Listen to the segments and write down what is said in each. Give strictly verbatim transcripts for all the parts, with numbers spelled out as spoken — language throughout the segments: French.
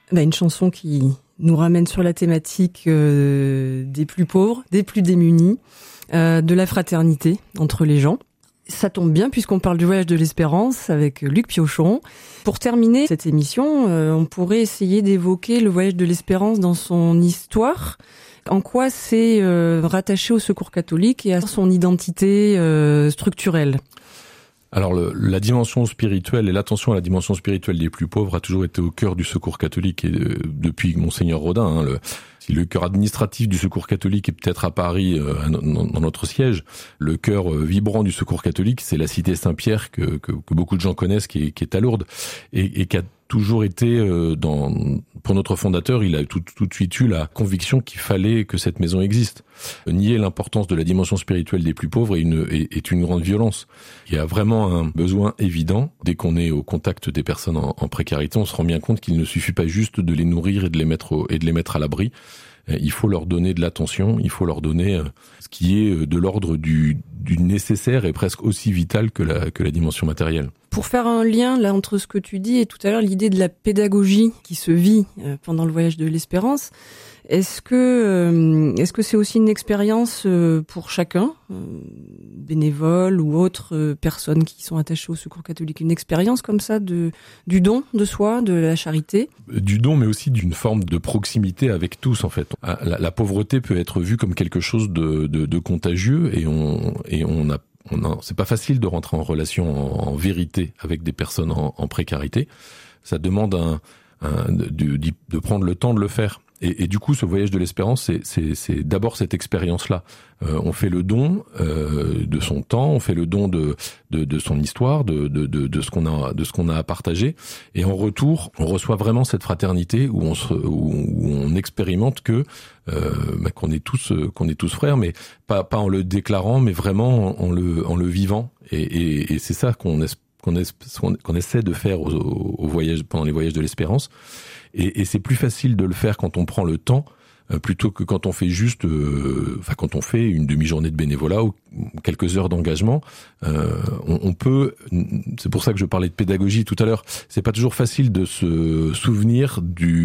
Bah, une chanson qui nous ramène sur la thématique euh, des plus pauvres, des plus démunis, euh, de la fraternité entre les gens. Ça tombe bien puisqu'on parle du voyage de l'espérance avec Luc Piochon. Pour terminer cette émission, euh, on pourrait essayer d'évoquer le voyage de l'espérance dans son histoire. En quoi c'est euh, rattaché au Secours catholique et à son identité euh, structurelle? Alors le, la dimension spirituelle et l'attention à la dimension spirituelle des plus pauvres a toujours été au cœur du Secours catholique et euh, depuis Monseigneur Rodin. Hein, le, si le cœur administratif du Secours catholique est peut-être à Paris, euh, dans, dans notre siège, le cœur euh, vibrant du Secours catholique, c'est la cité Saint-Pierre que, que, que beaucoup de gens connaissent, qui est, qui est à Lourdes et, et qui a toujours été euh, dans pour notre fondateur, il a tout, tout de suite eu la conviction qu'il fallait que cette maison existe. Nier l'importance de la dimension spirituelle des plus pauvres est une, est, est une grande violence. Il y a vraiment un besoin évident. Dès qu'on est au contact des personnes en, en précarité, on se rend bien compte qu'il ne suffit pas juste de les nourrir et de les mettre au, et de les mettre à l'abri. Il faut leur donner de l'attention, il faut leur donner ce qui est de l'ordre du, du nécessaire et presque aussi vital que la, que la dimension matérielle. Pour faire un lien là entre ce que tu dis et tout à l'heure l'idée de la pédagogie qui se vit pendant le voyage de l'espérance, est-ce que euh, est-ce que c'est aussi une expérience euh, pour chacun, euh, bénévole ou autres euh, personnes qui sont attachées au Secours catholique, une expérience comme ça de du don de soi, de la charité? Du don, mais aussi d'une forme de proximité avec tous en fait. La, la pauvreté peut être vue comme quelque chose de, de, de contagieux et on et on a On a, c'est pas facile de rentrer en relation en, en vérité avec des personnes en, en précarité. Ça demande un, un, de, de, de prendre le temps de le faire. Et, et du coup, ce voyage de l'espérance, c'est, c'est, c'est d'abord cette expérience-là. Euh, on fait le don euh, de son temps, on fait le don de, de, de son histoire, de, de, de, de ce qu'on a, de ce qu'on a à partager. Et en retour, on reçoit vraiment cette fraternité où on se, où, où on expérimente que euh, bah, qu'on est tous, qu'on est tous frères, mais pas, pas en le déclarant, mais vraiment en, en le, en le vivant. Et, et, et c'est ça qu'on espère. Qu'on, es, qu'on essaie de faire au, au voyage, pendant les voyages de l'espérance. Et, et c'est plus facile de le faire quand on prend le temps, euh, plutôt que quand on fait juste, euh, enfin quand on fait une demi-journée de bénévolat ou quelques heures d'engagement. Euh, on, on peut, c'est pour ça que je parlais de pédagogie tout à l'heure, c'est pas toujours facile de se souvenir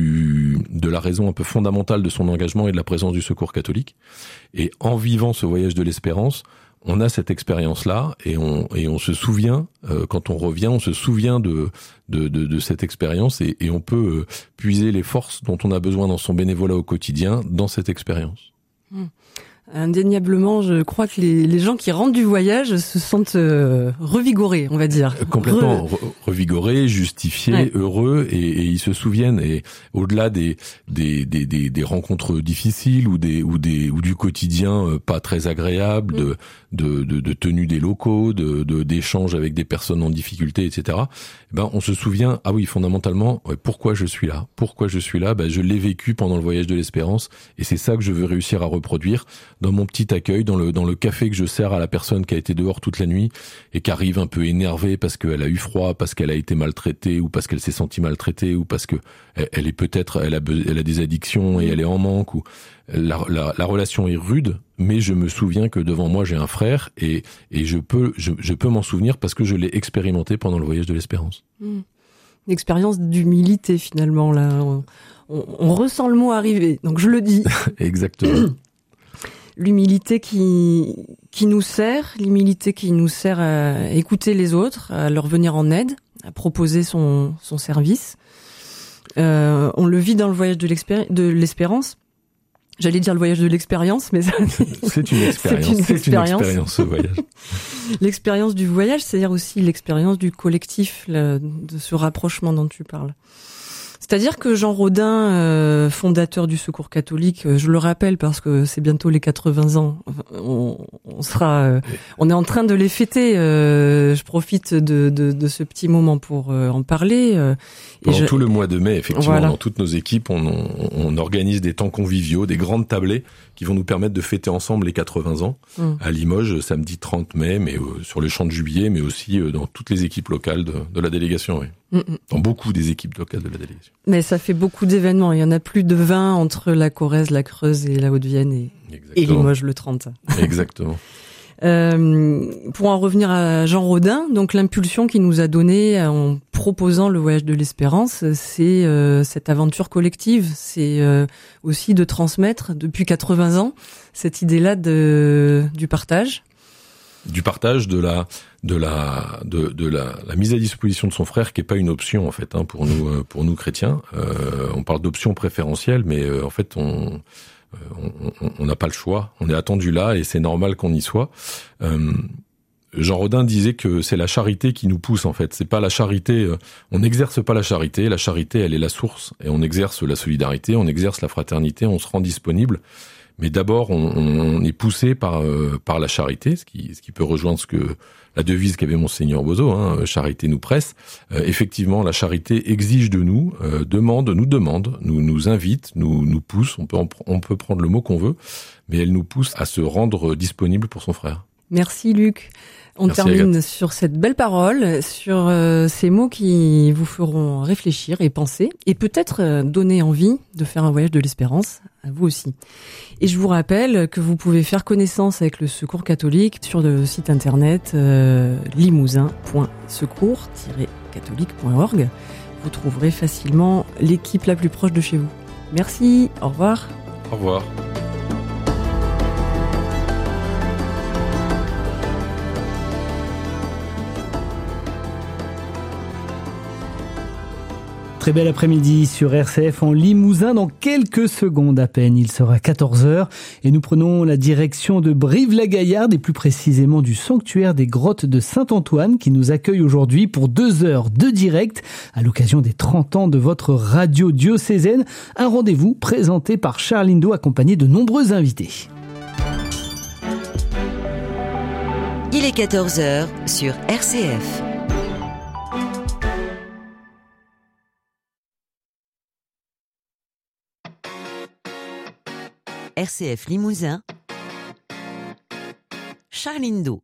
du, de la raison un peu fondamentale de son engagement et de la présence du Secours catholique. Et en vivant ce voyage de l'espérance, on a cette expérience-là et on et on se souvient euh, quand on revient, on se souvient de de de, de cette expérience et, et on peut euh, puiser les forces dont on a besoin dans son bénévolat au quotidien dans cette expérience. Mmh. Indéniablement, je crois que les, les gens qui rentrent du voyage se sentent euh, revigorés, on va dire. Complètement Re... revigorés, justifiés, ouais. heureux, et, et ils se souviennent. Et au-delà des des, des des des rencontres difficiles ou des ou des ou du quotidien pas très agréable, mmh. de, de de de tenue des locaux, de de d'échanges avec des personnes en difficulté, et cetera. Eh ben, on se souvient. Ah oui, fondamentalement, ouais, pourquoi je suis là Pourquoi je suis là Ben, je l'ai vécu pendant le voyage de l'espérance, et c'est ça que je veux réussir à reproduire dans mon petit accueil, dans le dans le café que je sers à la personne qui a été dehors toute la nuit et qui arrive un peu énervée parce qu'elle a eu froid, parce qu'elle a été maltraitée ou parce qu'elle s'est sentie maltraitée ou parce que elle, elle est peut-être elle a elle a des addictions et elle est en manque ou la, la la relation est rude, mais je me souviens que devant moi j'ai un frère et et je peux je je peux m'en souvenir parce que je l'ai expérimenté pendant le voyage de l'espérance. Mmh. Une expérience d'humilité finalement là. On, on, on ressent le mot arriver, donc je le dis. Exactement. L'humilité qui qui nous sert, l'humilité qui nous sert à écouter les autres, à leur venir en aide, à proposer son son service. Euh, on le vit dans le voyage de, l'expéri- de l'espérance. J'allais dire le voyage de l'expérience, mais ça, c'est une expérience. C'est une, c'est expérience. une expérience, ce voyage. L'expérience du voyage, c'est-à-dire aussi l'expérience du collectif, le, de ce rapprochement dont tu parles. C'est-à-dire que Jean Rodin, euh, fondateur du Secours catholique, euh, je le rappelle parce que c'est bientôt les quatre-vingts ans, on, on sera, euh, on est en train de les fêter. Euh, je profite de, de, de ce petit moment pour euh, en parler. Euh, Pendant et je... tout le mois de mai, effectivement, voilà. Dans toutes nos équipes, on, on, on organise des temps conviviaux, des grandes tablées qui vont nous permettre de fêter ensemble les quatre-vingts ans mmh. à Limoges, samedi trente mai, mais euh, sur le champ de Jubilé, mais aussi euh, dans toutes les équipes locales de, de la délégation. Oui. Mmh. Dans beaucoup des équipes locales de la délégation. Mais ça fait beaucoup d'événements. Il y en a plus de vingt entre la Corrèze, la Creuse et la Haute-Vienne et, et Limoges le trente. Exactement. Euh, pour en revenir à Jean Rodin, donc l'impulsion qu'il nous a donnée en proposant le voyage de l'espérance, c'est euh, cette aventure collective, c'est euh, aussi de transmettre depuis quatre-vingts ans cette idée-là de du partage. Du partage, de la de la de, de la, la mise à disposition de son frère, qui est pas une option en fait hein, pour nous pour nous chrétiens. Euh, on parle d'option préférentielle, mais euh, en fait on on n'a pas le choix. On est attendu là et c'est normal qu'on y soit. Euh, Jean Rodin disait que c'est la charité qui nous pousse en fait. C'est pas la charité. Euh, on n'exerce pas la charité. La charité, elle est la source et on exerce la solidarité, on exerce la fraternité, on se rend disponible. Mais d'abord, on, on est poussé par euh, par la charité, ce qui ce qui peut rejoindre ce que la devise qu'avait Monseigneur Bozo, hein, charité nous presse. Euh, effectivement, la charité exige de nous, euh, demande, nous demande, nous nous invite, nous nous pousse. On peut en, on peut prendre le mot qu'on veut, mais elle nous pousse à se rendre disponible pour son frère. Merci Luc. On Merci termine Agathe. sur cette belle parole, sur euh, ces mots qui vous feront réfléchir et penser, et peut-être euh, donner envie de faire un voyage de l'espérance à vous aussi. Et je vous rappelle que vous pouvez faire connaissance avec le Secours catholique sur le site internet euh, limousin point secours tiret catholique point org. Vous trouverez facilement l'équipe la plus proche de chez vous. Merci, au revoir. Au revoir. Très bel après-midi sur R C F en Limousin. Dans quelques secondes à peine, il sera quatorze heures et nous prenons la direction de Brive-la-Gaillarde et plus précisément du sanctuaire des grottes de Saint-Antoine qui nous accueille aujourd'hui pour deux heures de direct à l'occasion des trente ans de votre radio diocésaine. Un rendez-vous présenté par Charles Indo accompagné de nombreux invités. Il est quatorze heures sur R C F. R C F Limousin, Charles Indo.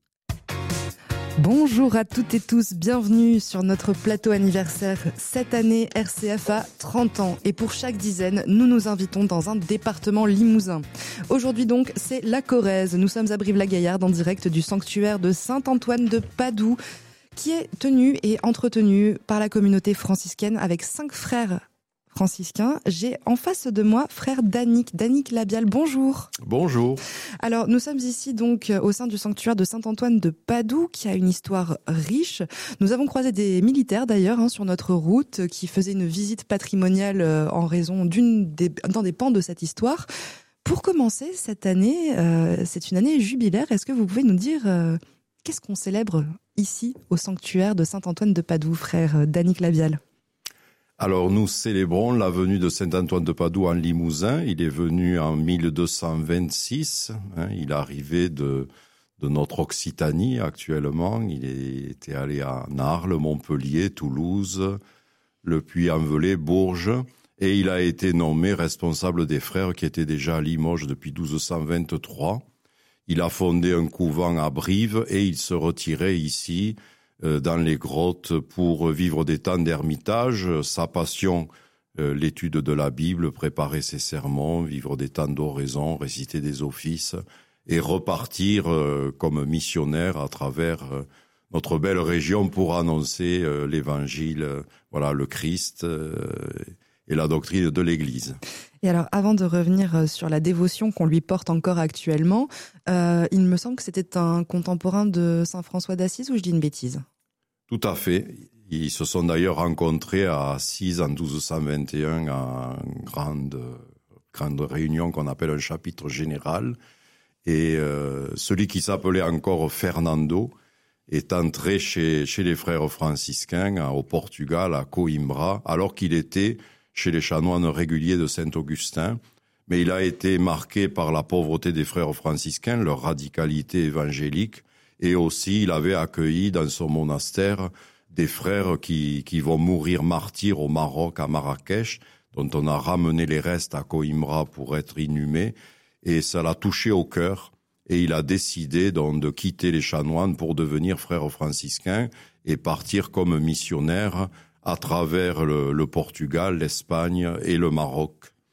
Bonjour à toutes et tous, bienvenue sur notre plateau anniversaire. Cette année, R C F a trente ans et pour chaque dizaine, nous nous invitons dans un département limousin. Aujourd'hui donc, c'est la Corrèze. Nous sommes à Brive-la-Gaillarde en direct du sanctuaire de Saint-Antoine de Padoue qui est tenu et entretenu par la communauté franciscaine avec cinq frères franciscain. J'ai en face de moi frère Danick, Danick Labial. Bonjour. Bonjour. Alors, nous sommes ici donc au sein du sanctuaire de Saint-Antoine de Padoue qui a une histoire riche. Nous avons croisé des militaires d'ailleurs hein, sur notre route qui faisaient une visite patrimoniale euh, en raison d'une des, d'un des pans de cette histoire. Pour commencer, cette année, euh, c'est une année jubilaire. Est-ce que vous pouvez nous dire euh, qu'est-ce qu'on célèbre ici au sanctuaire de Saint-Antoine de Padoue, frère Danick Labial? Alors nous célébrons la venue de Saint-Antoine de Padoue en Limousin. Il est venu en mille deux cent vingt-six. Hein, il est arrivé de, de notre Occitanie actuellement. Il était allé à Arles, Montpellier, Toulouse, le Puy-en-Velay, Bourges. Et il a été nommé responsable des frères qui étaient déjà à Limoges depuis douze cent vingt-trois. Il a fondé un couvent à Brive et il se retirait ici dans les grottes pour vivre des temps d'ermitage. Sa passion, euh, l'étude de la Bible, préparer ses sermons, vivre des temps d'oraison, réciter des offices et repartir euh, comme missionnaire à travers euh, notre belle région pour annoncer euh, l'évangile, euh, voilà, le Christ euh, et la doctrine de l'Église. Et alors, avant de revenir sur la dévotion qu'on lui porte encore actuellement, euh, il me semble que c'était un contemporain de saint François d'Assise, ou je dis une bêtise? Tout à fait. Ils se sont d'ailleurs rencontrés à Assise en douze cent vingt et un en grande, grande réunion qu'on appelle un chapitre général. Et euh, celui qui s'appelait encore Fernando est entré chez, chez les frères franciscains au Portugal, à Coimbra, alors qu'il était chez les chanoines réguliers de Saint-Augustin. Mais il a été marqué par la pauvreté des frères franciscains, leur radicalité évangélique, et aussi il avait accueilli dans son monastère des frères qui, qui vont mourir martyrs au Maroc, à Marrakech, dont on a ramené les restes à Coimbra pour être inhumés, et ça l'a touché au cœur, et il a décidé donc de quitter les chanoines pour devenir frère franciscain et partir comme missionnaire à travers le, le Portugal, l'Espagne et le Maroc.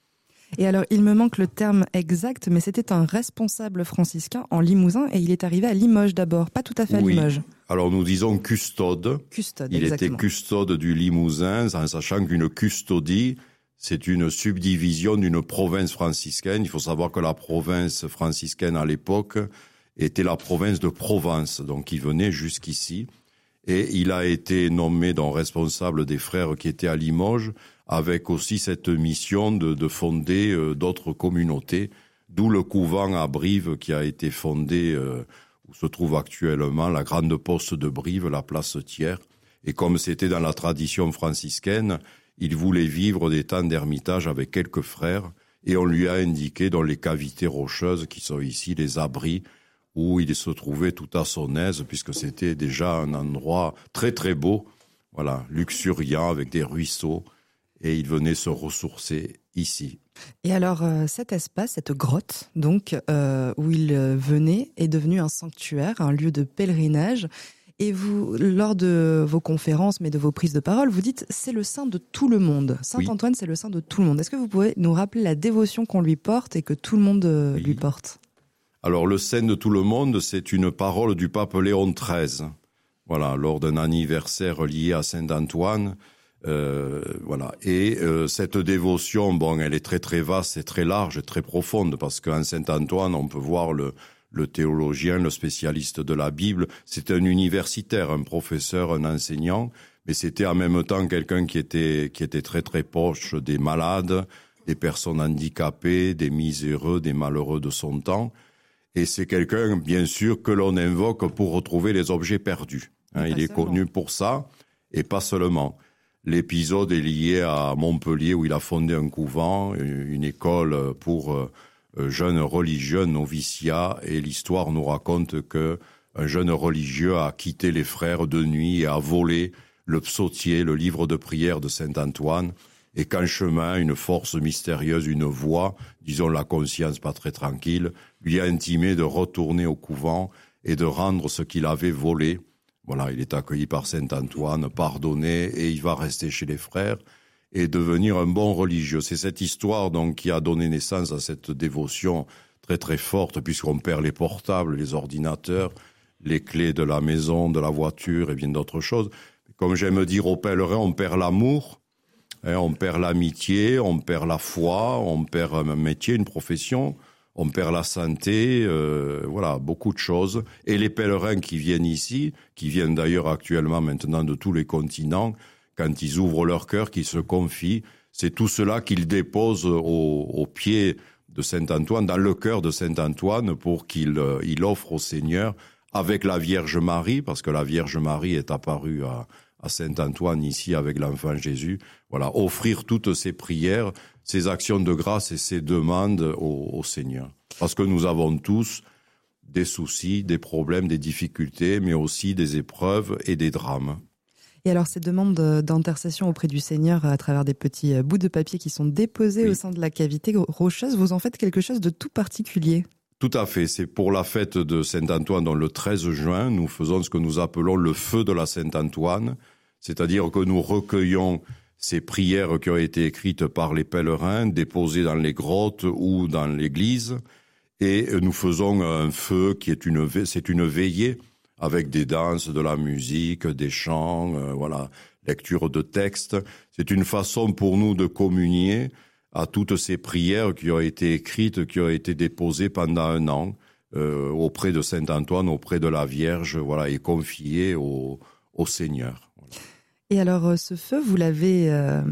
Et alors, il me manque le terme exact, mais c'était un responsable franciscain en Limousin et il est arrivé à Limoges d'abord, pas tout à fait à oui. Limoges. Alors nous disons custode. Custode, il exactement. était custode du Limousin, en sachant qu'une custodie, c'est une subdivision d'une province franciscaine. Il faut savoir que la province franciscaine à l'époque était la province de Provence, donc il venait jusqu'ici. Et il a été nommé donc responsable des frères qui étaient à Limoges, avec aussi cette mission de, de fonder euh, d'autres communautés, d'où le couvent à Brive qui a été fondé, euh, où se trouve actuellement la grande poste de Brive, la place Thiers. Et comme c'était dans la tradition franciscaine, il voulait vivre des temps d'ermitage avec quelques frères, et on lui a indiqué dans les cavités rocheuses qui sont ici les abris, où il se trouvait tout à son aise, puisque c'était déjà un endroit très très beau, voilà, luxuriant, avec des ruisseaux, et il venait se ressourcer ici. Et alors, euh, cet espace, cette grotte, donc, euh, où il venait, est devenu un sanctuaire, un lieu de pèlerinage. Et vous, lors de vos conférences, mais de vos prises de parole, vous dites c'est le saint de tout le monde. Saint-Antoine, oui. C'est le saint de tout le monde. Est-ce que vous pouvez nous rappeler la dévotion qu'on lui porte et que tout le monde euh, oui. lui porte ? Alors, le saint de tout le monde, c'est une parole du pape Léon treize. Voilà, lors d'un anniversaire lié à Saint-Antoine. Euh, voilà. Et euh, cette dévotion, bon, elle est très très vaste et très large et très profonde, parce qu'en Saint-Antoine, on peut voir le, le théologien, le spécialiste de la Bible. C'était un universitaire, un professeur, un enseignant, mais c'était en même temps quelqu'un qui était qui était très très proche des malades, des personnes handicapées, des miséreux, des malheureux de son temps. Et c'est quelqu'un, bien sûr, que l'on invoque pour retrouver les objets perdus. Hein, il est seulement. Connu pour ça, et pas seulement. L'épisode est lié à Montpellier, où il a fondé un couvent, une école pour jeunes religieux, noviciats, et l'histoire nous raconte que un jeune religieux a quitté les frères de nuit et a volé le psautier, le livre de prière de Saint-Antoine, et qu'en chemin, une force mystérieuse, une voix, disons la conscience pas très tranquille, lui a intimé de retourner au couvent et de rendre ce qu'il avait volé. Voilà, il est accueilli par Saint-Antoine, pardonné, et il va rester chez les frères et devenir un bon religieux. C'est cette histoire donc qui a donné naissance à cette dévotion très très forte, puisqu'on perd les portables, les ordinateurs, les clés de la maison, de la voiture et bien d'autres choses. Comme j'aime dire aux pèlerins, on perd l'amour, hein, on perd l'amitié, on perd la foi, on perd un métier, une profession, on perd la santé, euh, voilà, beaucoup de choses. Et les pèlerins qui viennent ici, qui viennent d'ailleurs actuellement maintenant de tous les continents, quand ils ouvrent leur cœur, qu'ils se confient, c'est tout cela qu'ils déposent au, au pied de Saint-Antoine, dans le cœur de Saint-Antoine, pour qu'il euh, il offre au Seigneur, avec la Vierge Marie, parce que la Vierge Marie est apparue à, à Saint-Antoine ici avec l'enfant Jésus, voilà, offrir toutes ces prières, ces actions de grâce et ces demandes au, au Seigneur. Parce que nous avons tous des soucis, des problèmes, des difficultés, mais aussi des épreuves et des drames. Et alors, ces demandes d'intercession auprès du Seigneur à travers des petits bouts de papier qui sont déposés oui. au sein de la cavité rocheuse, vous en faites quelque chose de tout particulier. Tout à fait. C'est pour la fête de Saint-Antoine, donc le treize juin, nous faisons ce que nous appelons le feu de la Saint-Antoine, c'est-à-dire que nous recueillons ces prières qui ont été écrites par les pèlerins, déposées dans les grottes ou dans l'église, et nous faisons un feu qui est une, c'est une veillée avec des danses, de la musique, des chants, euh, voilà, lecture de textes. C'est une façon pour nous de communier à toutes ces prières qui ont été écrites, qui ont été déposées pendant un an euh, auprès de Saint-Antoine, auprès de la Vierge, voilà, et confiées au, au Seigneur. Voilà. Et alors, ce feu, vous l'avez euh,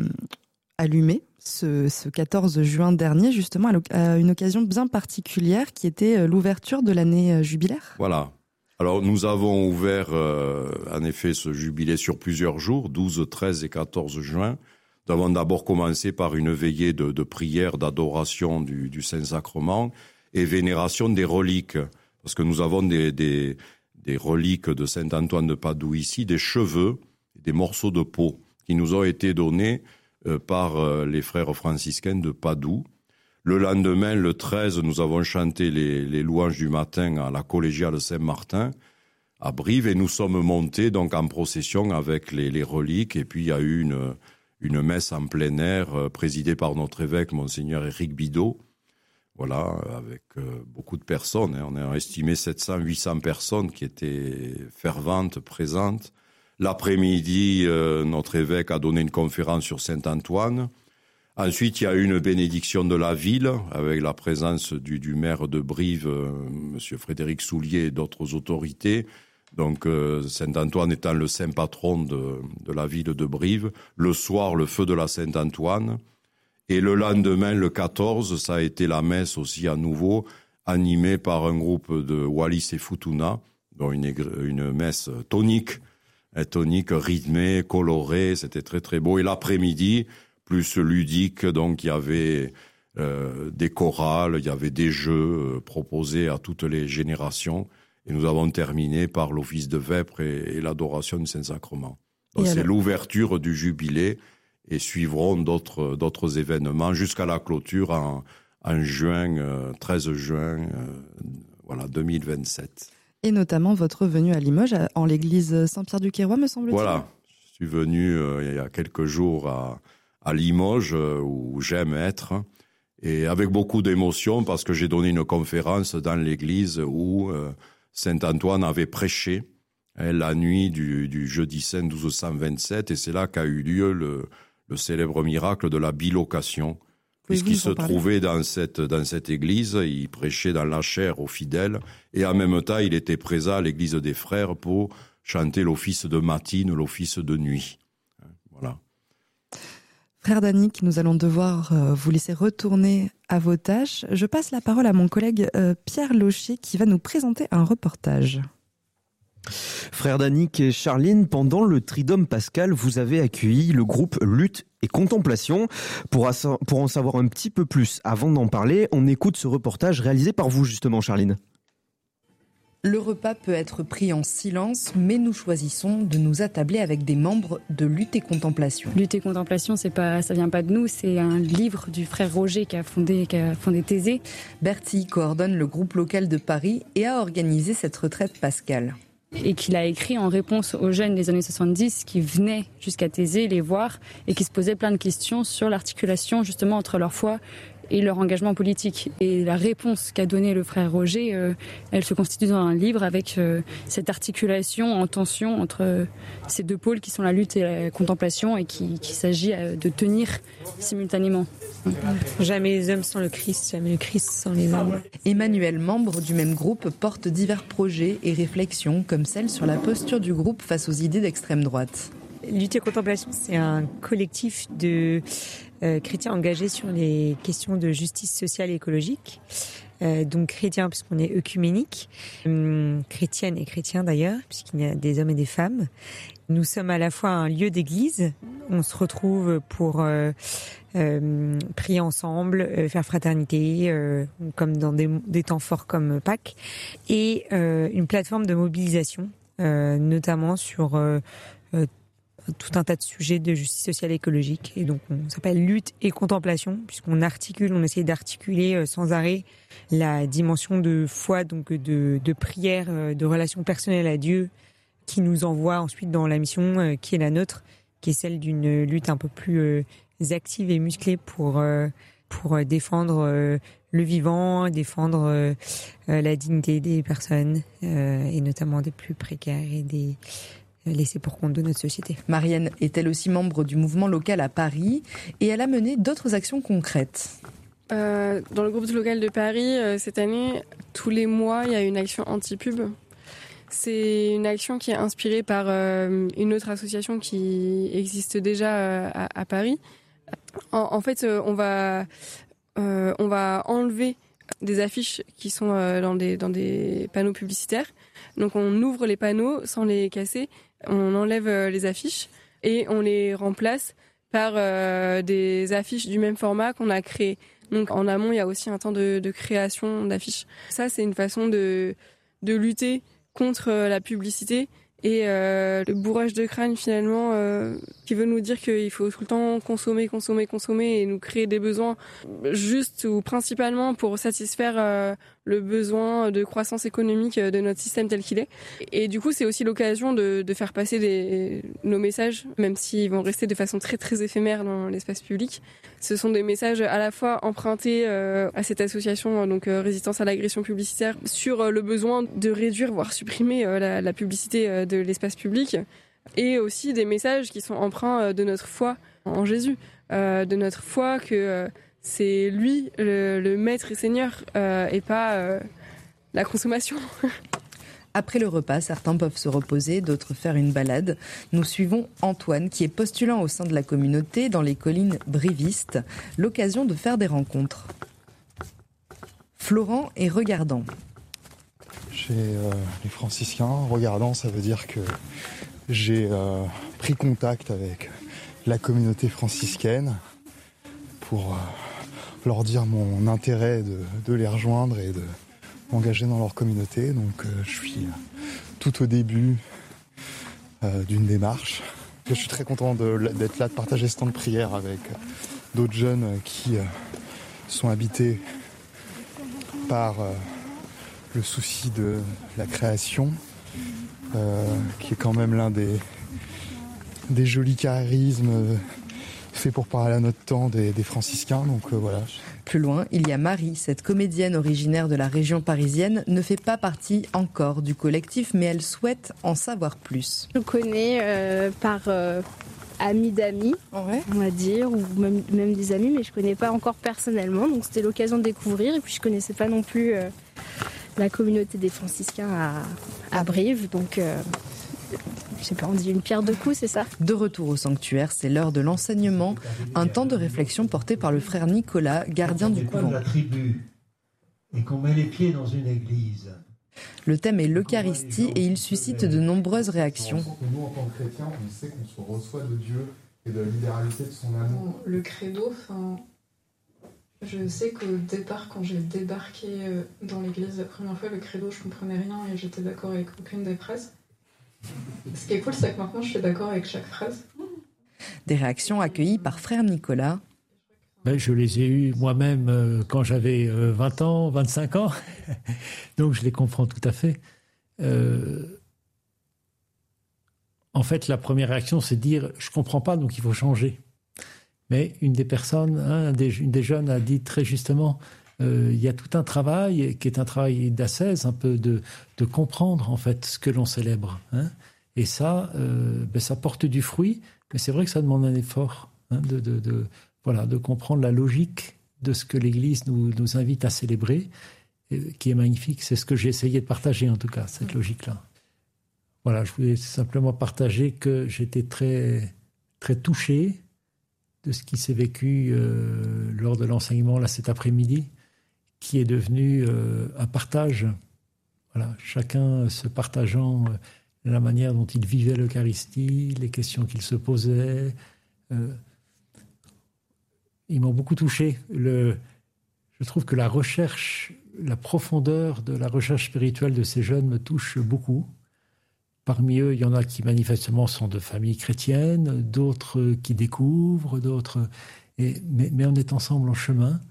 allumé ce, ce quatorze juin dernier, justement, à une occasion bien particulière qui était l'ouverture de l'année jubilaire. Voilà. Alors, nous avons ouvert, euh, en effet, ce jubilé sur plusieurs jours, douze, treize et quatorze juin. Nous avons d'abord commencé par une veillée de, de prière, d'adoration du, du Saint-Sacrement et vénération des reliques. Parce que nous avons des, des, des reliques de Saint-Antoine de Padoue ici, des cheveux, des morceaux de peau qui nous ont été donnés euh, par euh, les frères franciscains de Padoue. Le lendemain, le treize, nous avons chanté les, les louanges du matin à la collégiale Saint-Martin, à Brive, et nous sommes montés donc en procession avec les, les reliques, et puis il y a eu une, une messe en plein air euh, présidée par notre évêque, Monseigneur Éric Bidot. Voilà, avec euh, beaucoup de personnes. Hein. On a estimé sept cents à huit cents personnes qui étaient ferventes, présentes. L'après-midi, euh, notre évêque a donné une conférence sur Saint-Antoine. Ensuite, il y a eu une bénédiction de la ville, avec la présence du, du maire de Brive, euh, Monsieur Frédéric Soulier, et d'autres autorités. Donc, euh, Saint-Antoine étant le saint patron de, de la ville de Brive. Le soir, le feu de la Saint-Antoine. Et le lendemain, le quatorze, ça a été la messe aussi à nouveau, animée par un groupe de Wallis et Futuna, dont une, une messe tonique, tonique, rythmée, colorée, c'était très très beau. Et l'après-midi, plus ludique, donc il y avait euh, des chorales, il y avait des jeux euh, proposés à toutes les générations. Et nous avons terminé par l'office de vêpres et, et l'adoration du Saint-Sacrement. Donc c'est l'ouverture du jubilé. Et suivront d'autres d'autres événements jusqu'à la clôture en, en juin, euh, treize juin, euh, voilà, deux mille vingt-sept. Et notamment votre venue à Limoges, en l'église Saint-Pierre-du-Queyroix, me semble-t-il. Voilà, je suis venu euh, il y a quelques jours à, à Limoges, euh, où j'aime être, et avec beaucoup d'émotion, parce que j'ai donné une conférence dans l'église où euh, Saint Antoine avait prêché hein, la nuit du, du jeudi saint douze cent vingt-sept, et c'est là qu'a eu lieu le le célèbre miracle de la bilocation, puisqu'il se trouvait dans cette, dans cette église, il prêchait dans la chair aux fidèles, et en même temps, il était présent à l'église des frères pour chanter l'office de matine, l'office de nuit. Voilà. Frère Danick, nous allons devoir vous laisser retourner à vos tâches. Je passe la parole à mon collègue Pierre Locher, qui va nous présenter un reportage. Frère Danick et Charline, pendant le Triduum Pascal, vous avez accueilli le groupe Lutte et Contemplation. Pour, pour en savoir un petit peu plus, avant d'en parler, on écoute ce reportage réalisé par vous justement, Charline. Le repas peut être pris en silence, mais nous choisissons de nous attabler avec des membres de Lutte et Contemplation. Lutte et Contemplation, c'est pas, ça vient pas de nous, c'est un livre du frère Roger qui a fondé, qui a fondé Thésée. Bertie coordonne le groupe local de Paris et a organisé cette retraite pascale. Et qu'il a écrit en réponse aux jeunes des années soixante-dix qui venaient jusqu'à Thésée les voir et qui se posaient plein de questions sur l'articulation justement entre leur foi et leur engagement politique. Et la réponse qu'a donnée le frère Roger, euh, elle se constitue dans un livre avec euh, cette articulation en tension entre euh, ces deux pôles qui sont la lutte et la contemplation et qu'il qui s'agit euh, de tenir simultanément. Jamais les hommes sans le Christ, jamais le Christ sans les hommes. Emmanuel, membre du même groupe, porte divers projets et réflexions comme celle sur la posture du groupe face aux idées d'extrême droite. Lutte et Contemplation, c'est un collectif de euh, chrétiens engagés sur les questions de justice sociale et écologique. Euh, donc chrétiens puisqu'on est œcuménique, hum, chrétiennes et chrétiens d'ailleurs, puisqu'il y a des hommes et des femmes. Nous sommes à la fois un lieu d'église, on se retrouve pour euh, euh, prier ensemble, euh, faire fraternité, euh, comme dans des, des temps forts comme Pâques, et euh, une plateforme de mobilisation, euh, notamment sur euh, euh, tout un tas de sujets de justice sociale et écologique. Et donc, on s'appelle lutte et contemplation, puisqu'on articule, on essaie d'articuler sans arrêt la dimension de foi, donc de, de prière, de relation personnelle à Dieu, qui nous envoie ensuite dans la mission qui est la nôtre, qui est celle d'une lutte un peu plus active et musclée pour, pour défendre le vivant, défendre la dignité des personnes, et notamment des plus précaires et des laissés pour compte de notre société. Marianne est elle aussi membre du mouvement local à Paris et elle a mené d'autres actions concrètes. Euh, dans le groupe local de Paris, euh, cette année, tous les mois, il y a une action anti-pub. C'est une action qui est inspirée par euh, une autre association qui existe déjà euh, à, à Paris. En, en fait, euh, on va euh, on va enlever des affiches qui sont euh, dans des dans des panneaux publicitaires. Donc on ouvre les panneaux sans les casser, on enlève euh, les affiches et on les remplace par euh, des affiches du même format qu'on a créé. Donc en amont, il y a aussi un temps de, de création d'affiches. Ça, c'est une façon de de lutter contre la publicité et euh, le bourrage de crâne finalement euh, qui veut nous dire qu'il faut tout le temps consommer, consommer, consommer et nous créer des besoins juste ou principalement pour satisfaire euh, le besoin de croissance économique de notre système tel qu'il est. Et du coup, c'est aussi l'occasion de, de faire passer des, nos messages, même s'ils vont rester de façon très très éphémère dans l'espace public. Ce sont des messages à la fois empruntés euh, à cette association, donc euh, Résistance à l'agression publicitaire, sur euh, le besoin de réduire, voire supprimer euh, la, la publicité euh, de l'espace public, et aussi des messages qui sont empreints euh, de notre foi en Jésus, euh, de notre foi que euh, c'est lui le, le maître et seigneur euh, et pas euh, la consommation. Après le repas, certains peuvent se reposer, d'autres faire une balade. Nous suivons Antoine, qui est postulant au sein de la communauté dans les collines brivistes. L'occasion de faire des rencontres. Florent est regardant. Chez euh, les franciscains, regardant, ça veut dire que j'ai euh, pris contact avec la communauté franciscaine pour euh, leur dire mon intérêt de, de les rejoindre et de m'engager dans leur communauté. Donc euh, je suis tout au début euh, d'une démarche. Je suis très content de, d'être là, de partager ce temps de prière avec d'autres jeunes qui euh, sont habités par euh, le souci de la création, euh, qui est quand même l'un des, des jolis charismes euh, faits pour parler à notre temps des, des franciscains. Donc euh, voilà. Plus loin, il y a Marie. Cette comédienne originaire de la région parisienne ne fait pas partie encore du collectif, mais elle souhaite en savoir plus. Je connais euh, par euh, amis d'amis, ouais. on va dire, ou même, même des amis, mais je connais pas encore personnellement. Donc c'était l'occasion de découvrir. Et puis je connaissais pas non plus euh, la communauté des franciscains à, à Brive. Donc euh, je sais pas, on dit une pierre deux coups, c'est ça ? De retour au sanctuaire, c'est l'heure de l'enseignement, un temps de réflexion porté par le frère Nicolas, gardien du couvent. De la tribu, et qu'on met les pieds dans une église. Le thème est l'Eucharistie et il suscite de nombreuses réactions. Nous, en tant que chrétiens, on sait qu'on se reçoit de Dieu et de la libéralité de son amour. Le credo, enfin, je sais qu'au départ, quand j'ai débarqué dans l'église la première fois, le credo, je comprenais rien et j'étais d'accord avec aucune des phrases. Ce qui est cool, c'est que maintenant, je suis d'accord avec chaque phrase. Des réactions accueillies par frère Nicolas. Ben, je les ai eues moi-même euh, quand j'avais euh, vingt ans, vingt-cinq ans. Donc, je les comprends tout à fait. Euh, en fait, la première réaction, c'est de dire « je comprends pas, donc il faut changer ». Mais une des personnes, hein, des, une des jeunes a dit très justement euh, il y a tout un travail qui est un travail d'ascèse, un peu de, de comprendre en fait ce que l'on célèbre. Hein. Et ça, euh, ben, ça porte du fruit, mais c'est vrai que ça demande un effort hein, de, de, de, voilà, de comprendre la logique de ce que l'Église nous, nous invite à célébrer, et, qui est magnifique. C'est ce que j'ai essayé de partager en tout cas, cette logique-là. Voilà, je voulais simplement partager que j'étais très, très touché de ce qui s'est vécu euh, lors de l'enseignement là cet après-midi, qui est devenu euh, un partage. Voilà, chacun se partageant euh, la manière dont il vivait l'Eucharistie, les questions qu'il se posait. Euh, ils m'ont beaucoup touché. Le, je trouve que la recherche, la profondeur de la recherche spirituelle de ces jeunes me touche beaucoup. Parmi eux, il y en a qui manifestement sont de familles chrétiennes, d'autres qui découvrent, d'autres. Et, mais, mais on est ensemble en chemin.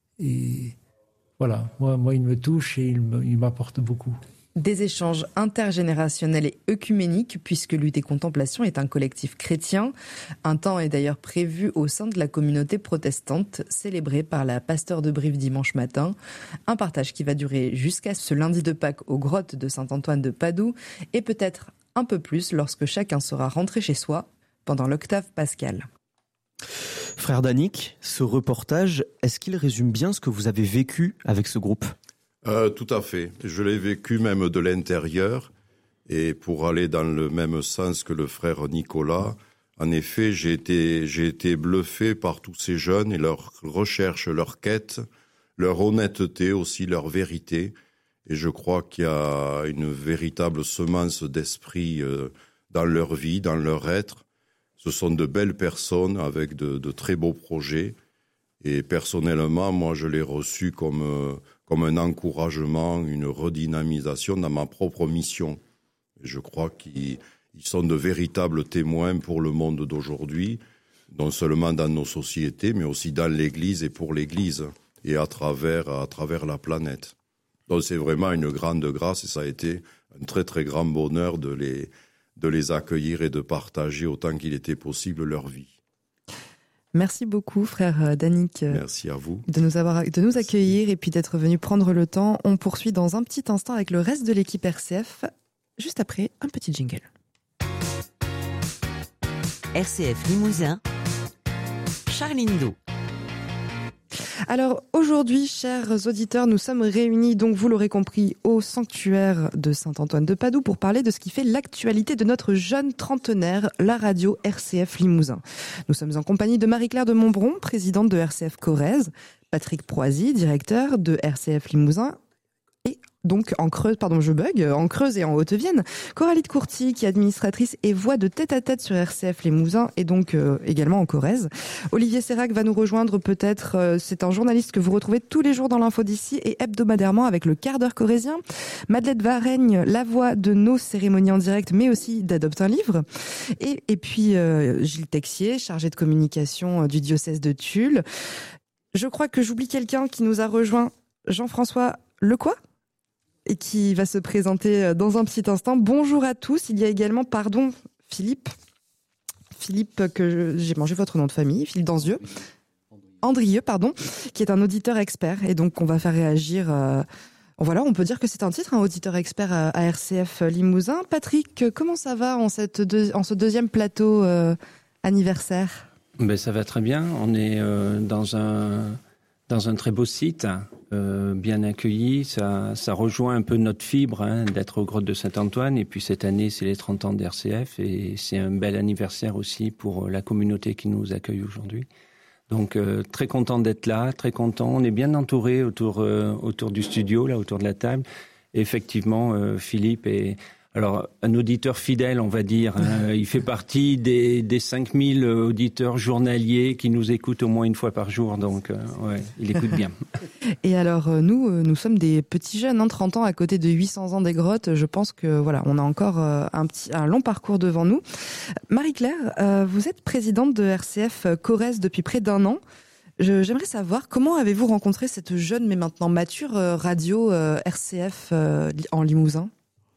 Et voilà, moi, moi il me touche et il, me, il m'apporte beaucoup. Des échanges intergénérationnels et œcuméniques, puisque Lutte et Contemplation est un collectif chrétien. Un temps est d'ailleurs prévu au sein de la communauté protestante, célébré par la pasteur de Brive dimanche matin. Un partage qui va durer jusqu'à ce lundi de Pâques aux grottes de Saint-Antoine de Padoue, et peut-être un peu plus lorsque chacun sera rentré chez soi pendant l'octave pascale. Frère Danick, ce reportage, est-ce qu'il résume bien ce que vous avez vécu avec ce groupe ? Euh, tout à fait. Je l'ai vécu même de l'intérieur. Et pour aller dans le même sens que le frère Nicolas, en effet, j'ai été, j'ai été bluffé par tous ces jeunes et leur recherche, leur quête, leur honnêteté aussi, leur vérité. Et je crois qu'il y a une véritable semence d'esprit euh, dans leur vie, dans leur être. Ce sont de belles personnes avec de, de très beaux projets. Et personnellement, moi, je l'ai reçu comme, euh, comme un encouragement, une redynamisation dans ma propre mission. Et je crois qu'ils ils sont de véritables témoins pour le monde d'aujourd'hui, non seulement dans nos sociétés, mais aussi dans l'Église et pour l'Église, et à travers, à travers la planète. Donc c'est vraiment une grande grâce et ça a été un très très grand bonheur de les, de les accueillir et de partager autant qu'il était possible leur vie. Merci beaucoup, frère Danick. Merci à vous. De nous avoir, de nous accueillir et puis d'être venu prendre le temps. On poursuit dans un petit instant avec le reste de l'équipe R C F, juste après un petit jingle. R C F Limousin, Charline Do. Alors aujourd'hui, chers auditeurs, nous sommes réunis, donc vous l'aurez compris, au sanctuaire de Saint-Antoine-de-Padoue pour parler de ce qui fait l'actualité de notre jeune trentenaire, la radio R C F Limousin. Nous sommes en compagnie de Marie-Claire de Montbron, présidente de R C F Corrèze, Patrick Proisy, directeur de R C F Limousin, et donc en Creuse, pardon je bug, en Creuse et en Haute-Vienne, Coralie de Courty qui est administratrice et voix de tête à tête sur R C F Limousin et donc euh, également en Corrèze. Olivier Sérac va nous rejoindre peut-être, euh, c'est un journaliste que vous retrouvez tous les jours dans l'info d'ici et hebdomadairement avec le quart d'heure corrézien. Madeleine Varaigne, la voix de nos cérémonies en direct mais aussi d'Adopte un livre. Et, et puis euh, Gilles Texier, chargé de communication du diocèse de Tulle. Je crois que j'oublie quelqu'un qui nous a rejoint, Jean-François Lecoy, et qui va se présenter dans un petit instant. Bonjour à tous. Il y a également, pardon, Philippe. Philippe, que je, j'ai mangé votre nom de famille, Philippe Danzieux. Andrieux, pardon, qui est un auditeur expert. Et donc, on va faire réagir. Euh, voilà, on peut dire que c'est un titre, un auditeur expert à, à R C F Limousin. Patrick, comment ça va en, cette deux, en ce deuxième plateau euh, anniversaire ? Ben, ça va très bien. On est euh, dans un dans un très beau site. Euh, bien accueilli, ça, ça rejoint un peu notre fibre hein, d'être aux grottes de Saint-Antoine et puis cette année c'est les trente ans d'R C F et c'est un bel anniversaire aussi pour la communauté qui nous accueille aujourd'hui. Donc euh, très content d'être là, très content, on est bien entouré autour, euh, autour du studio, là autour de la table. Et effectivement euh, Philippe est alors un auditeur fidèle on va dire, hein, il fait partie des, des cinq mille auditeurs journaliers qui nous écoutent au moins une fois par jour, donc euh, ouais, il écoute bien. Et alors nous, nous sommes des petits jeunes, hein, trente ans à côté de huit cents ans des grottes. Je pense que voilà, on a encore un petit, un long parcours devant nous. Marie-Claire, euh, vous êtes présidente de R C F Corrèze depuis près d'un an. Je, j'aimerais savoir comment avez-vous rencontré cette jeune mais maintenant mature euh, radio euh, R C F euh, en Limousin ?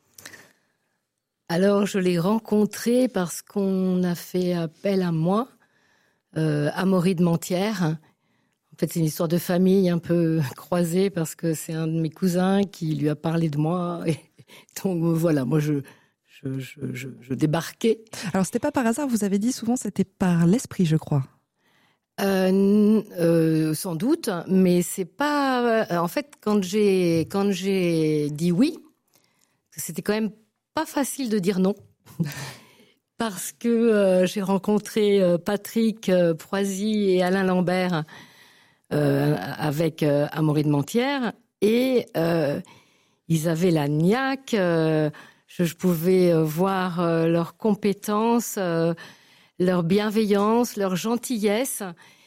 Alors je l'ai rencontrée parce qu'on a fait appel à moi, euh, à Maury de Mentières. En fait, c'est une histoire de famille un peu croisée parce que c'est un de mes cousins qui lui a parlé de moi. Et donc voilà, moi je, je, je, je, je débarquais. Alors c'était pas par hasard, vous avez dit souvent c'était par l'esprit, je crois. Euh, euh, sans doute, mais c'est pas. En fait, quand j'ai quand j'ai dit oui, c'était quand même pas facile de dire non. Parce que euh, j'ai rencontré euh, Patrick euh, Proisy et Alain Lambert euh, avec euh, Amaury de Mentières et euh, ils avaient la niaque. Euh, je, je pouvais euh, voir euh, leurs compétences, euh, leur bienveillance, leur gentillesse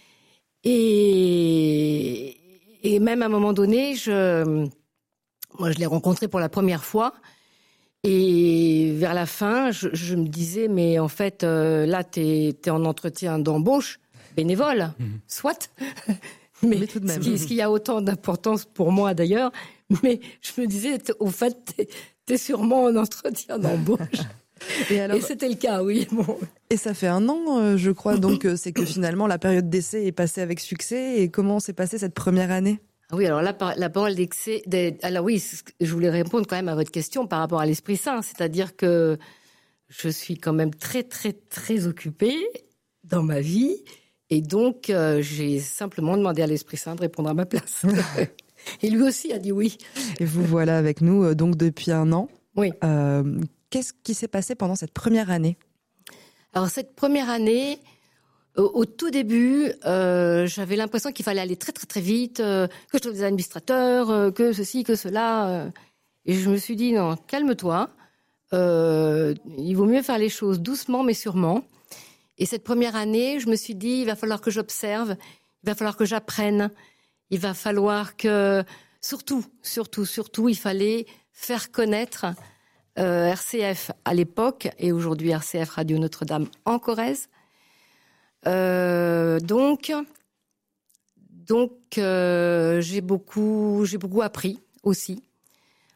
et, et même à un moment donné, je, moi je l'ai rencontré pour la première fois. Et vers la fin, je, je me disais, mais en fait, euh, là, t'es, t'es en entretien d'embauche, bénévole, mmh. soit. mais mais tout de même. Ce qui, ce qui a autant d'importance pour moi d'ailleurs. Mais je me disais, au fait, t'es, t'es sûrement en entretien d'embauche. Et, alors, et c'était le cas, oui. Bon. Et ça fait un an, je crois, donc c'est que finalement la période d'essai est passée avec succès. Et comment s'est passée cette première année ? Ah oui, alors là, la parole d'excès. Alors oui, je voulais répondre quand même à votre question par rapport à l'Esprit Saint, c'est-à-dire que je suis quand même très très très occupée dans ma vie, et donc euh, j'ai simplement demandé à l'Esprit Saint de répondre à ma place. Et lui aussi a dit oui. Et vous voilà avec nous donc depuis un an. Oui. Euh, qu'est-ce qui s'est passé pendant cette première année ? Alors cette première année. Au tout début, euh, j'avais l'impression qu'il fallait aller très très très vite, euh, que je trouve des administrateurs, euh, que ceci, que cela. Euh, et je me suis dit non, calme-toi. Euh, il vaut mieux faire les choses doucement mais sûrement. Et cette première année, je me suis dit il va falloir que j'observe, il va falloir que j'apprenne, il va falloir que surtout, surtout, surtout, il fallait faire connaître euh, R C F à l'époque et aujourd'hui R C F Radio Notre-Dame en Corrèze. Euh, donc, donc euh, j'ai beaucoup, j'ai beaucoup appris aussi.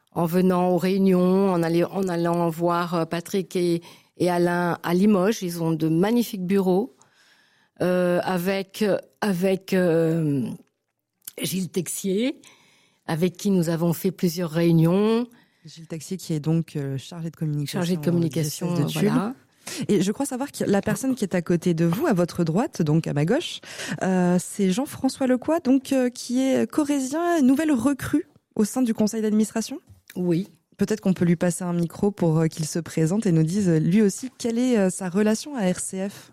en venant aux réunions, en, allant, en allant voir Patrick et, et Alain à Limoges. Ils ont de magnifiques bureaux euh, avec, avec euh, Gilles Texier, avec qui nous avons fait plusieurs réunions. Gilles Texier qui est donc euh, chargé de communication. Chargé de communication, de Tulle. Voilà. Et je crois savoir que la personne qui est à côté de vous, à votre droite, donc à ma gauche, euh, c'est Jean-François Lecoy, donc euh, qui est corrézien, nouvelle recrue au sein du conseil d'administration. Oui. Peut-être qu'on peut lui passer un micro pour euh, qu'il se présente et nous dise lui aussi quelle est euh, sa relation à R C F.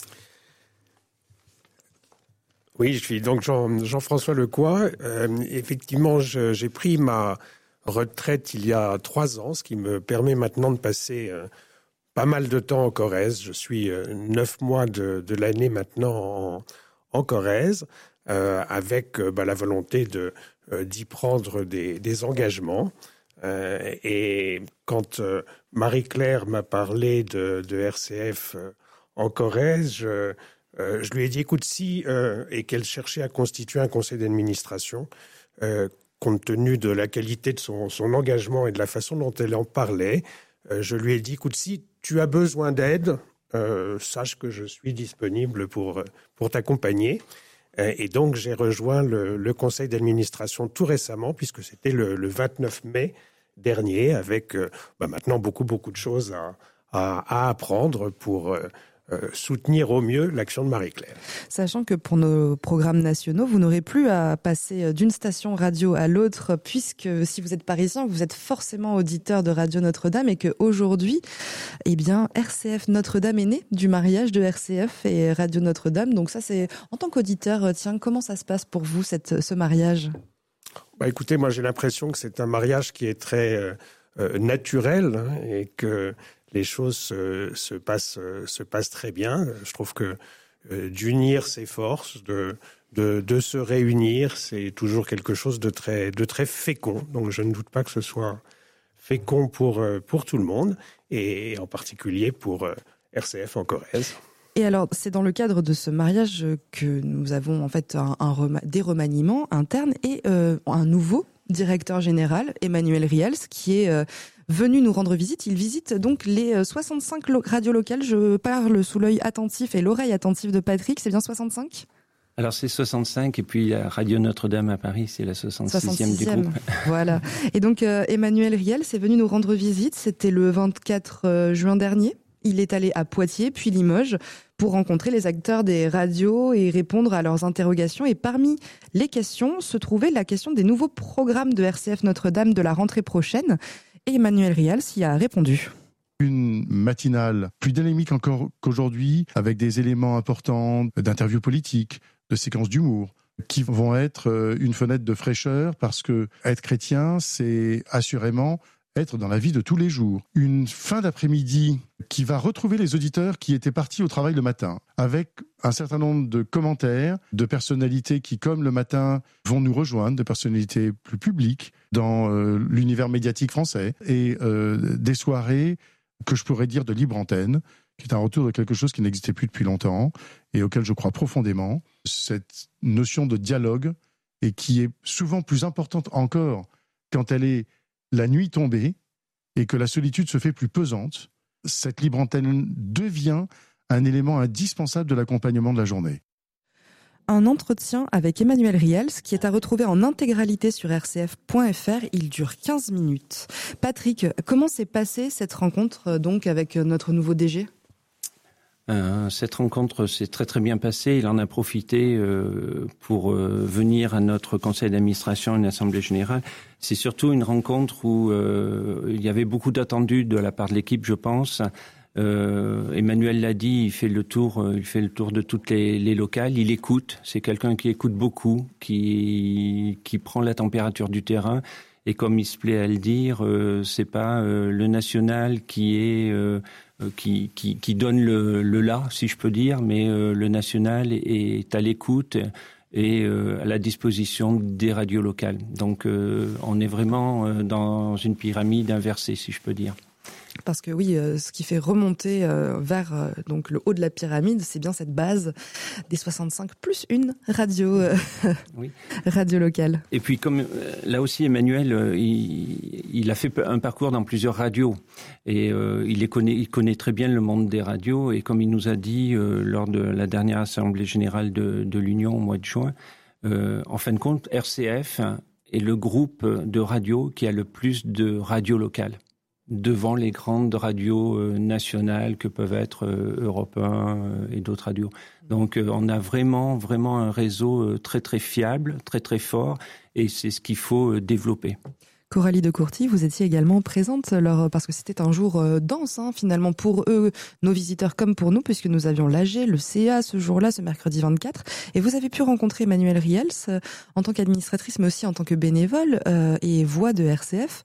Oui, je suis donc Jean, Jean-François Lecoy. Euh, effectivement, je, j'ai pris ma retraite il y a trois ans, ce qui me permet maintenant de passer euh, pas mal de temps en Corrèze. Je suis euh, neuf mois de, de l'année maintenant en, en Corrèze, euh, avec euh, bah, la volonté de, euh, d'y prendre des, des engagements. Euh, et quand euh, Marie-Claire m'a parlé de, de R C F euh, en Corrèze, je, euh, je lui ai dit, écoute, si, euh, et qu'elle cherchait à constituer un conseil d'administration, euh, compte tenu de la qualité de son, son engagement et de la façon dont elle en parlait, euh, je lui ai dit, écoute, si tu as besoin d'aide, euh, sache que je suis disponible pour, pour t'accompagner. Euh, et donc, j'ai rejoint le, le conseil d'administration tout récemment, puisque c'était le, le vingt-neuf mai dernier, avec euh, bah maintenant beaucoup, beaucoup de choses à, à, à apprendre pour euh, euh, soutenir au mieux l'action de Marie-Claire. Sachant que pour nos programmes nationaux, vous n'aurez plus à passer d'une station radio à l'autre, puisque si vous êtes parisien, vous êtes forcément auditeur de Radio Notre-Dame et qu'aujourd'hui, eh bien, R C F Notre-Dame est né du mariage de R C F et Radio Notre-Dame. Donc ça, c'est en tant qu'auditeur, tiens, comment ça se passe pour vous, cette, ce mariage ? Bah écoutez, moi j'ai l'impression que c'est un mariage qui est très euh, euh, naturel hein, et que les choses se, se, passent, se passent très bien. Je trouve que euh, d'unir ses forces, de, de, de se réunir, c'est toujours quelque chose de très, de très fécond. Donc je ne doute pas que ce soit fécond pour, pour tout le monde et en particulier pour euh, R C F en Corrèze. Et alors, c'est dans le cadre de ce mariage que nous avons en fait un, un rema- des remaniements internes et euh, un nouveau directeur général, Emmanuel Riels, qui est euh, venu nous rendre visite. Il visite donc les soixante-cinq lo- radios locales. Je parle sous l'œil attentif et l'oreille attentive de Patrick. C'est bien soixante-cinq ? Alors c'est soixante-cinq et puis la Radio Notre-Dame à Paris, c'est la soixante-sixième du groupe. Voilà. Et donc euh, Emmanuel Riels est venu nous rendre visite. C'était le vingt-quatre juin dernier. Il est allé à Poitiers, puis Limoges, pour rencontrer les acteurs des radios et répondre à leurs interrogations. Et parmi les questions se trouvait la question des nouveaux programmes de R C F Notre-Dame de la rentrée prochaine. Et Emmanuel Riels y a répondu. Une matinale plus dynamique encore qu'aujourd'hui, avec des éléments importants d'interviews politiques, de séquences d'humour, qui vont être une fenêtre de fraîcheur, parce que être chrétien, c'est assurément être dans la vie de tous les jours. Une fin d'après-midi qui va retrouver les auditeurs qui étaient partis au travail le matin, avec un certain nombre de commentaires de personnalités qui, comme le matin, vont nous rejoindre, de personnalités plus publiques dans euh, l'univers médiatique français, et euh, des soirées que je pourrais dire de libre antenne, qui est un retour de quelque chose qui n'existait plus depuis longtemps, et auquel je crois profondément, cette notion de dialogue, et qui est souvent plus importante encore quand elle est la nuit tombée et que la solitude se fait plus pesante. Cette libre antenne devient un élément indispensable de l'accompagnement de la journée. Un entretien avec Emmanuel Riels qui est à retrouver en intégralité sur r c f point f r. Il dure quinze minutes. Patrick, comment s'est passée cette rencontre donc avec notre nouveau D G ? Euh, cette rencontre s'est très très bien passée. Il en a profité euh, pour euh, venir à notre conseil d'administration et une assemblée générale. C'est surtout une rencontre où euh, il y avait beaucoup d'attendus de la part de l'équipe, je pense. Euh, Emmanuel l'a dit, il fait le tour, il fait le tour de toutes les, les locales. Il écoute. C'est quelqu'un qui écoute beaucoup, qui qui prend la température du terrain. Et comme il se plaît à le dire, euh, c'est pas euh, le national qui est euh, qui, qui qui donne le, le là, si je peux dire, mais euh, le national est, est à l'écoute et euh, à la disposition des radios locales. Donc, euh, on est vraiment euh, dans une pyramide inversée, si je peux dire. Parce que oui, euh, ce qui fait remonter euh, vers euh, donc le haut de la pyramide, c'est bien cette base des soixante-cinq plus une radio, euh, oui. radio locale. Et puis comme euh, là aussi Emmanuel, euh, il, il a fait un parcours dans plusieurs radios et euh, il les connaît, il connaît très bien le monde des radios. Et comme il nous a dit euh, lors de la dernière assemblée générale de, de l'Union au mois de juin, euh, en fin de compte, R C F est le groupe de radios qui a le plus de radios locales, devant les grandes radios euh, nationales que peuvent être euh, Europe un euh, et d'autres radios. Donc euh, on a vraiment, vraiment un réseau euh, très, très fiable, très, très fort, et c'est ce qu'il faut euh, développer. Coralie de Courty, vous étiez également présente lors, parce que c'était un jour euh, dense, hein, finalement, pour eux, nos visiteurs, comme pour nous, puisque nous avions l'A G, le C A ce jour-là, ce mercredi vingt-quatre. Et vous avez pu rencontrer Emmanuelle Riels, euh, en tant qu'administratrice, mais aussi en tant que bénévole euh, et voix de R C F.